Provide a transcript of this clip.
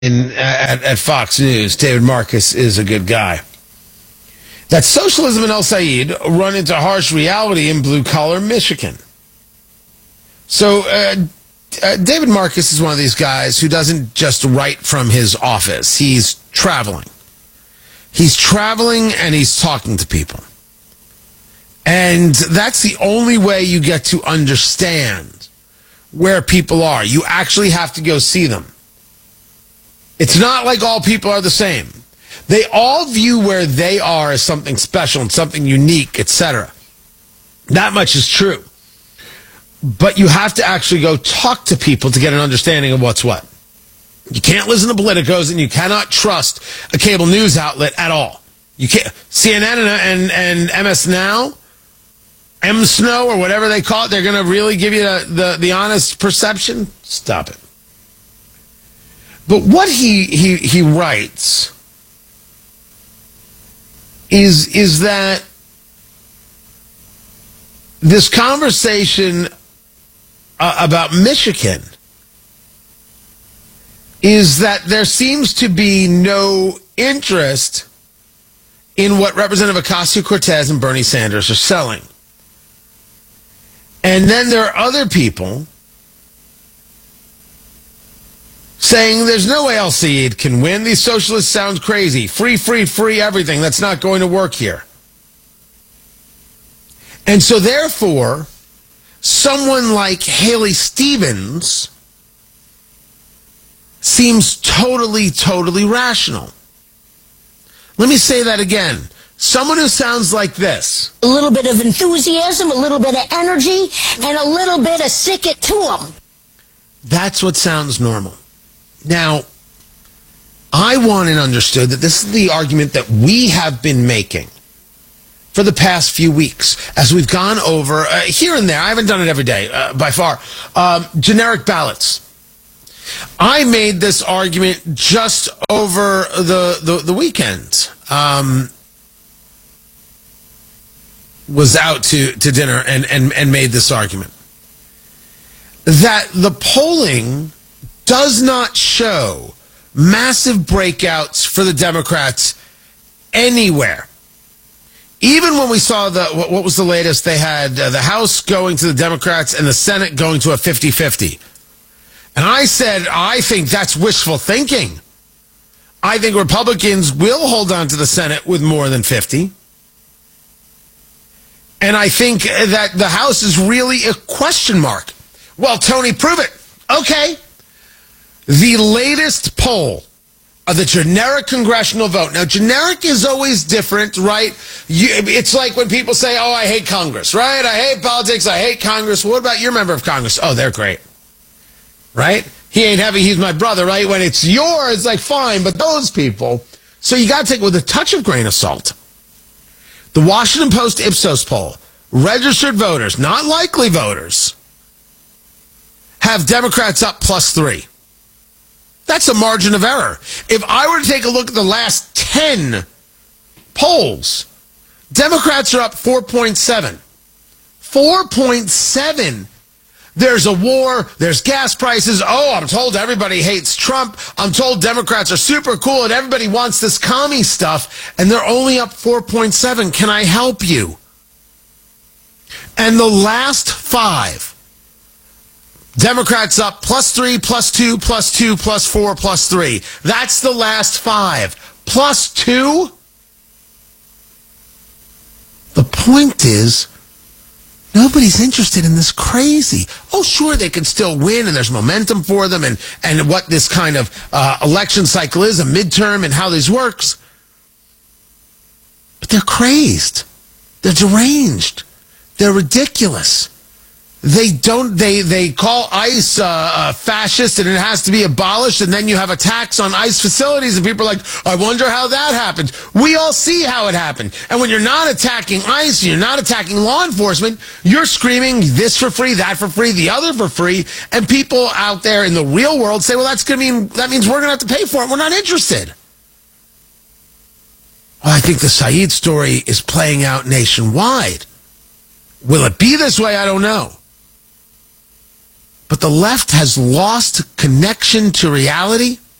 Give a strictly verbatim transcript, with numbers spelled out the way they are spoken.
in at, at Fox News, David Marcus is a good guy. That socialism and El Said run into harsh reality in blue-collar Michigan. So uh, uh, David Marcus is one of these guys who doesn't just write from his office. He's traveling. He's traveling and he's talking to people. And that's the only way you get to understand where people are. You actually have to go see them. It's not like all people are the same. They all view where they are as something special and something unique, et cetera. That much is true. But you have to actually go talk to people to get an understanding of what's what. You can't listen to politicos and you cannot trust a cable news outlet at all. You can't. C N N and, and, and M S Now, M Snow or whatever they call it, they're going to really give you the, the, the honest perception? Stop it. But what he, he, he writes is, is that this conversation uh, about Michigan is that there seems to be no interest in what Representative Ocasio-Cortez and Bernie Sanders are selling. And then there are other people saying there's no way El Said can win. These socialists sound crazy. Free, free, free everything. That's not going to work here. And so therefore, someone like Haley Stevens seems totally, totally rational. Let me say that again. Someone who sounds like this. A little bit of enthusiasm, a little bit of energy, and a little bit of sick it to them. That's what sounds normal. Now, I want it understood that this is the argument that we have been making for the past few weeks as we've gone over, uh, here and there, I haven't done it every day, uh, by far, um, generic ballots. I made this argument just over the, the, the weekend. Um, was out to, to dinner and, and, and made this argument. That the polling does not show massive breakouts for the Democrats anywhere. Even when we saw the, what, what was the latest? They had uh, the House going to the Democrats and the Senate going to a fifty-fifty. And I said, I think that's wishful thinking. I think Republicans will hold on to the Senate with more than fifty. And I think that the House is really a question mark. Well, Tony, prove it. Okay. The latest poll of the generic congressional vote. Now, generic is always different, right? You, it's like when people say, oh, I hate Congress, right? I hate politics. I hate Congress. What about your member of Congress? Oh, they're great. Right? He ain't heavy. He's my brother, right? When it's yours, like, fine. But those people, so you got to take it with a touch of grain of salt. The Washington Post Ipsos poll, registered voters, not likely voters, have Democrats up plus three. That's a margin of error. If I were to take a look at the last ten polls, Democrats are up four point seven. four point seven. There's a war. There's gas prices. Oh, I'm told everybody hates Trump. I'm told Democrats are super cool and everybody wants this commie stuff. And they're only up four point seven. Can I help you? And the last five, Democrats up plus three, plus two, plus two, plus four, plus three. That's the last five. Plus two? The point is, nobody's interested in this crazy. Oh, sure, they can still win, and there's momentum for them, and, and what this kind of uh, election cycle is, a midterm, and how this works. But they're crazed. They're deranged. They're ridiculous. They don't. They they call ICE uh, uh, fascist, and it has to be abolished. And then you have attacks on ICE facilities, and people are like, "I wonder how that happened." We all see how it happened. And when you're not attacking ICE, you're not attacking law enforcement. You're screaming this for free, that for free, the other for free, and people out there in the real world say, "Well, that's going to mean that means we're going to have to pay for it. We're not interested." Well, I think the Said story is playing out nationwide. Will it be this way? I don't know. But the left has lost connection to reality.